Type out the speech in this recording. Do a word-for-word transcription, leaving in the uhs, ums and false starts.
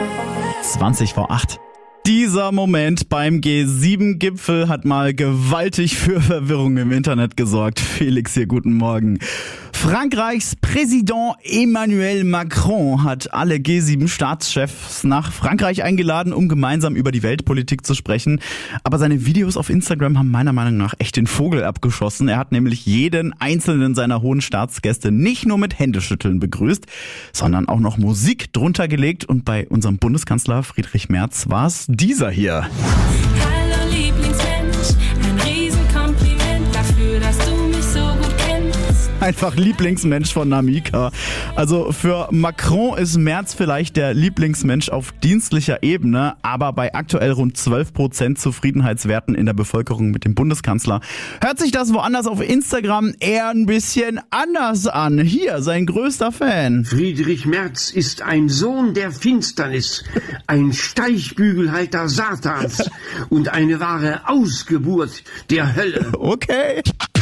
zwanzig vor acht. Dieser Moment beim G sieben Gipfel hat mal gewaltig für Verwirrung im Internet gesorgt. Felix hier, guten Morgen. Frankreichs Präsident Emmanuel Macron hat alle G sieben Staatschefs nach Frankreich eingeladen, um gemeinsam über die Weltpolitik zu sprechen. Aber seine Videos auf Instagram haben meiner Meinung nach echt den Vogel abgeschossen. Er hat nämlich jeden einzelnen seiner hohen Staatsgäste nicht nur mit Händeschütteln begrüßt, sondern auch noch Musik drunter gelegt. Und bei unserem Bundeskanzler Friedrich Merz war es dieser hier. Hallo Lieblingsmensch, ein Riesenkompliment dafür, dass du mich so gut kennst. Einfach Lieblingsmensch von Namika. Also für Macron ist Merz vielleicht der Lieblingsmensch auf dienstlicher Ebene, aber bei aktuell rund zwölf Prozent Zufriedenheitswerten in der Bevölkerung mit dem Bundeskanzler hört sich das woanders auf Instagram eher ein bisschen anders an. Hier sein größter Fan. Friedrich Merz ist ein Sohn der Finsternis, ein Steigbügelhalter Satans und eine wahre Ausgeburt der Hölle. Okay.